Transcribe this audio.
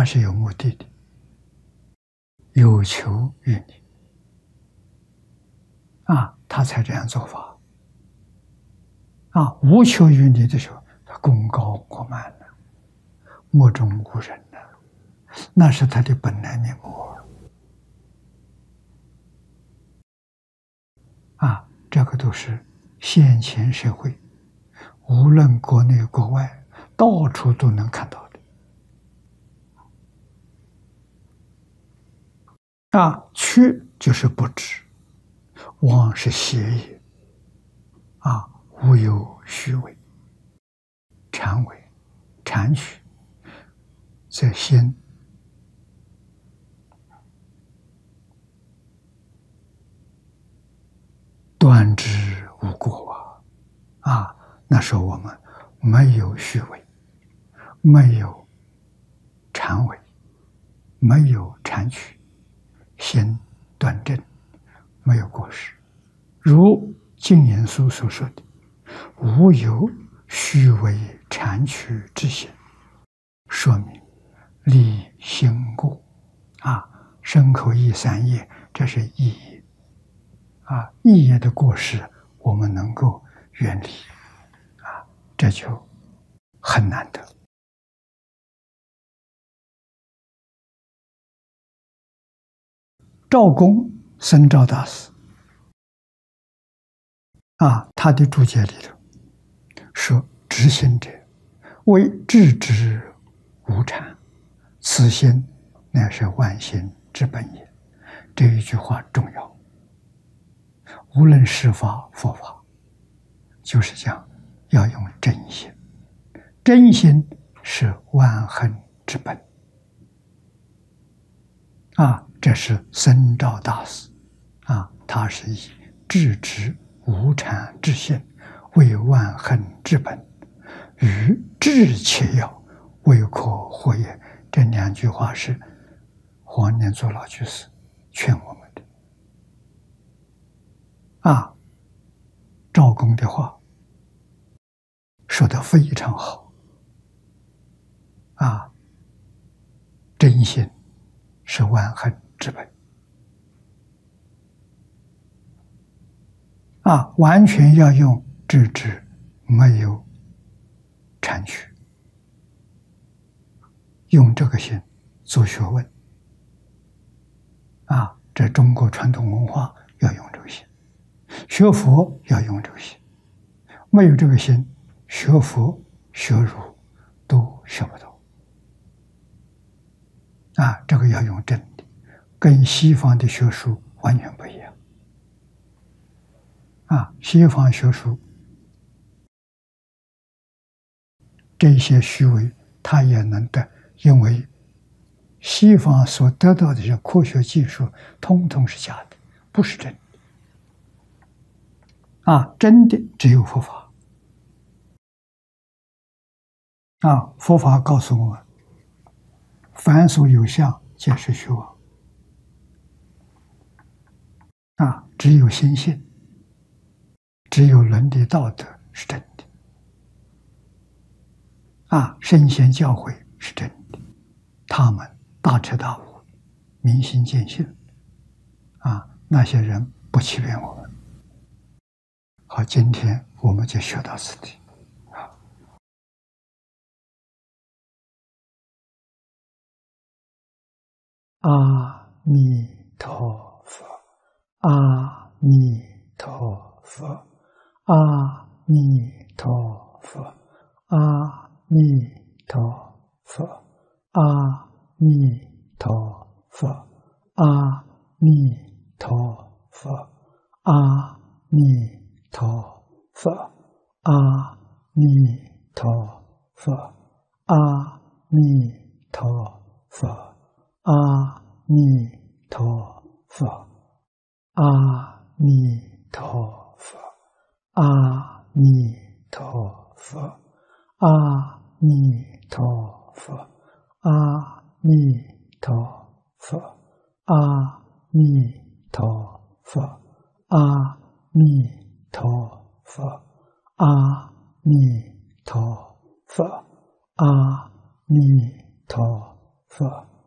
是有目的的，有求于你他才这样做法无求于你的时候，他功高过慢了，目中无人了，那是他的本来面目这个都是现前社会，无论国内国外，到处都能看到的。曲就是不知，妄是邪也无有虚伪、谄伪、谄虚，则先断之无过那时候我们没有虚伪，没有谄伪，没有谄曲，心端正，没有过失。如净严书所说的，无有虚伪谄曲之心，说明立心过身口意三业，这是意业意业的过失，我们能够远离这就很难得。赵公僧肇大师他的注解里头说：“直心者，为智之无谄，此心乃是万心之本也。”这一句话重要。无论是法佛法，就是讲要用真心，真心是万恨之本这是僧肇大师他是以智之无谄之心为万恨之本，与智切要，未可惑也。这两句话是黄念祖老居士劝我们的赵公的话说得非常好真心是万恨之本完全要用智智，没有谄曲，用这个心做学问这中国传统文化要用这个心，学佛要用这个心，没有这个心，学佛学儒都学不到这个要用真的，跟西方的学术完全不一样西方学术这些虚伪他也能得，因为西方所得到的这些科学技术通通是假的，不是真的真的只有佛法佛法告诉我们，凡所有相皆是虚妄只有心性，只有伦理道德是真的圣贤教诲是真的，他们大彻大悟，明心见性那些人不欺骗我们。好，今天我们就学到此地。阿弥陀佛，阿弥陀佛，阿弥陀佛，阿弥陀佛，阿弥陀佛，阿弥陀佛，阿弥陀佛，阿弥陀佛，阿弥陀佛，阿弥陀佛，阿弥陀佛，阿弥陀佛，阿弥陀佛，阿弥陀佛，阿弥陀佛，阿弥陀佛，阿弥陀佛，阿弥陀佛